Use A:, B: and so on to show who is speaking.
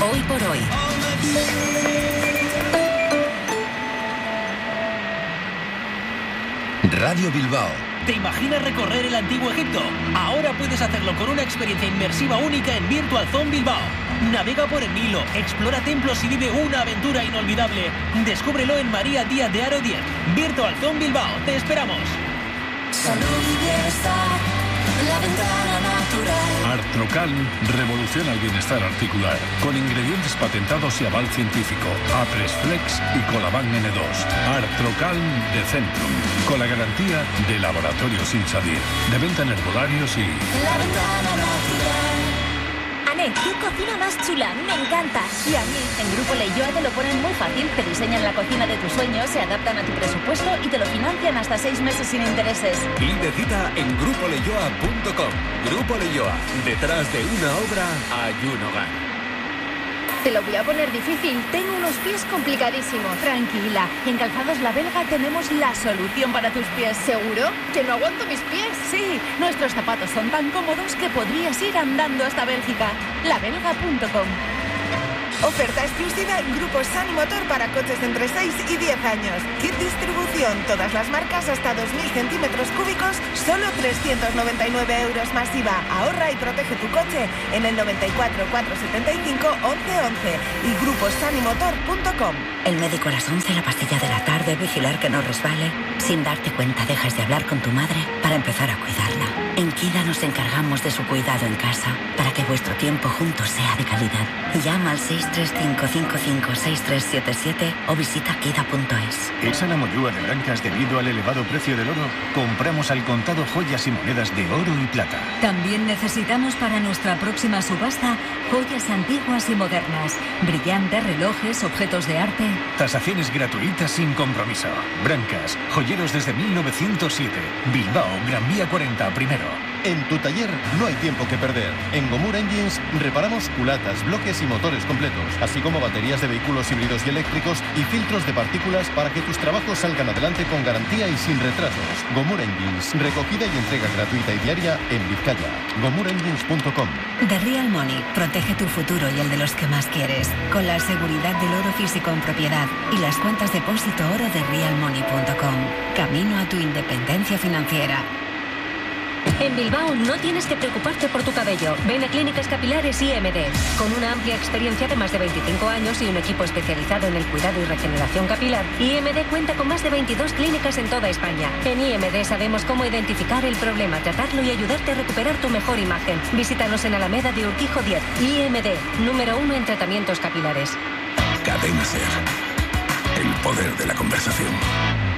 A: Hoy por hoy.
B: Radio Bilbao.
C: ¿Te imaginas recorrer el antiguo Egipto? Ahora puedes hacerlo con una experiencia inmersiva única en Virtual Zone Bilbao. Navega por el Nilo, explora templos y vive una aventura inolvidable. Descúbrelo en María Díaz de Haro 10. Virtual Zone Bilbao. Te esperamos.
D: Salud y bienestar, la ventana natural.
E: Artrocal revoluciona el bienestar articular con ingredientes patentados y aval científico. Apresflex y Colaban N2. Artrocal de Centrum, con la garantía de Laboratorios Insadir. De venta en herbolarios y...
D: La ventana natural.
F: Ané, qué cocina más chula, a mí me encanta. Y a mí, en Grupo Leioa te lo ponen muy fácil. Te diseñan la cocina de tus sueños, se adaptan a tu presupuesto y te lo financian hasta 6 meses sin intereses.
G: Pide cita en grupoleioa.com. Grupo Leioa, detrás de una obra hay un hogar.
H: Te lo voy a poner difícil. Tengo unos pies complicadísimos.
F: Tranquila, en Calzados La Belga tenemos la solución para tus pies.
H: ¿Seguro? ¿Que no aguanto mis pies?
F: Sí, nuestros zapatos son tan cómodos que podrías ir andando hasta Bélgica. Labelga.com.
I: Oferta exclusiva en Grupo Sani Motor para coches de entre 6 y 10 años. Kit distribución, todas las marcas hasta 2.000 centímetros cúbicos, solo 399 euros más IVA. Ahorra y protege tu coche en el 94 475 1111 y gruposanimotor.com.
A: El médico a las 11, la pastilla de la tarde, vigilar que no resbale. Sin darte cuenta dejas de hablar con tu madre para empezar a cuidarla. En Kida nos encargamos de su cuidado en casa para que vuestro tiempo juntos sea de calidad. Llama al 635556377 o visita kida.es.
J: ¿Es a la mollúa de Blancas debido al elevado precio del oro? Compramos al contado joyas y monedas de oro y plata.
K: También necesitamos para nuestra próxima subasta joyas antiguas y modernas, brillantes, relojes, objetos de arte.
J: Tasaciones gratuitas sin compromiso. Blancas, joyeros desde 1907. Bilbao, Gran Vía 40, primero.
L: En tu taller no hay tiempo que perder. En Gomur Engines reparamos culatas, bloques y motores completos, así como baterías de vehículos híbridos y eléctricos y filtros de partículas para que tus trabajos salgan adelante con garantía y sin retrasos. Gomur Engines, recogida y entrega gratuita y diaria en Vizcaya. GomurEngines.com.
K: The Real Money, protege tu futuro y el de los que más quieres, con la seguridad del oro físico en propiedad y las cuentas depósito oro de realmoney.com. Camino a tu independencia financiera.
M: En Bilbao no tienes que preocuparte por tu cabello. Ven a Clínicas Capilares IMD. Con una amplia experiencia de más de 25 años y un equipo especializado en el cuidado y regeneración capilar, IMD cuenta con más de 22 clínicas en toda España. En IMD sabemos cómo identificar el problema, tratarlo y ayudarte a recuperar tu mejor imagen. Visítanos en Alameda de Urquijo 10. IMD, número 1 en tratamientos capilares.
N: Cadena Ser. El poder de la conversación.